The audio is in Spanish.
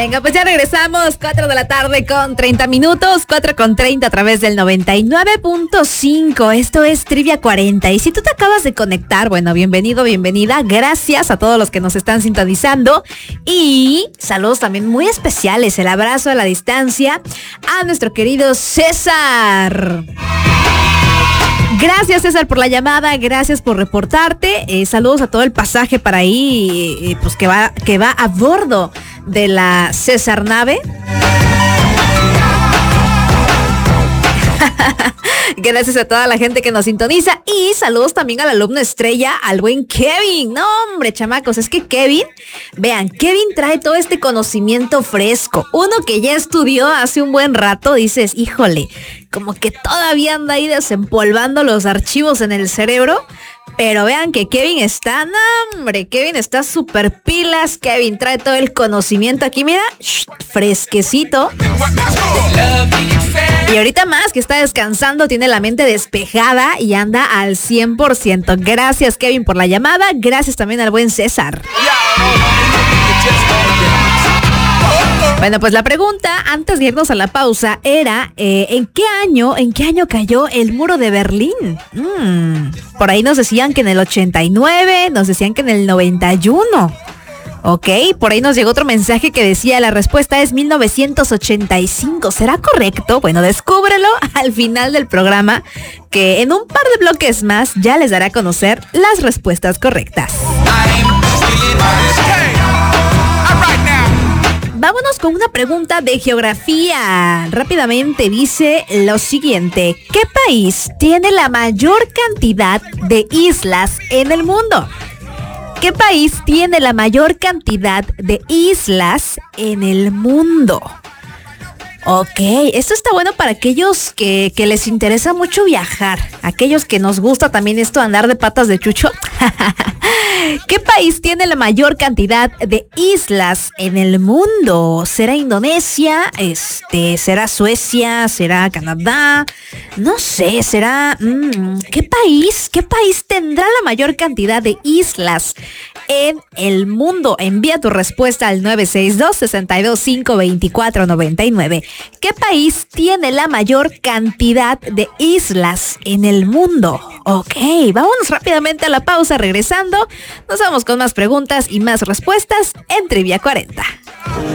Venga, pues ya regresamos, 4 de la tarde con 30 minutos, 4:30 a través del 99.5. Esto es Trivia 40. Y si tú te acabas de conectar, bueno, bienvenido, bienvenida. Gracias a todos los que nos están sintonizando. Y saludos también muy especiales. El abrazo a la distancia a nuestro querido César. Gracias, César, por la llamada, gracias por reportarte. Saludos a todo el pasaje para ahí, pues que va a bordo de la César Nave. Gracias a toda la gente que nos sintoniza y saludos también al alumno estrella, al buen Kevin. No, hombre, chamacos, es que Kevin trae todo este conocimiento fresco. Uno que ya estudió hace un buen rato, dices, híjole, como que todavía anda ahí desempolvando los archivos en el cerebro. Pero vean que Kevin está, no, hombre, Kevin está súper pilas. Kevin trae todo el conocimiento aquí, mira, fresquecito. Y ahorita más que está descansando, tiene la mente despejada y anda al 100%. Gracias, Kevin, por la llamada. Gracias también al buen César. Bueno, pues la pregunta, antes de irnos a la pausa, era ¿en qué año cayó el muro de Berlín? Por ahí nos decían que en el 89, nos decían que en el 91. Ok, por ahí nos llegó otro mensaje que decía, la respuesta es 1985. ¿Será correcto? Bueno, descúbrelo al final del programa, que en un par de bloques más ya les dará a conocer las respuestas correctas. Vámonos con una pregunta de geografía. Rápidamente dice lo siguiente. ¿Qué país tiene la mayor cantidad de islas en el mundo? ¿Qué país tiene la mayor cantidad de islas en el mundo? Ok, esto está bueno para aquellos que les interesa mucho viajar. Aquellos que nos gusta también esto, andar de patas de chucho. ¿Qué país tiene la mayor cantidad de islas en el mundo? ¿Será Indonesia? ¿Será Suecia? ¿Será Canadá? No sé, será... ¿Qué país tendrá la mayor cantidad de islas en el mundo? Envía tu respuesta al 962-625-2499. ¿Qué país tiene la mayor cantidad de islas en el mundo? Ok, vámonos rápidamente a la pausa. Regresando, nos vamos con más preguntas y más respuestas en Trivia 40.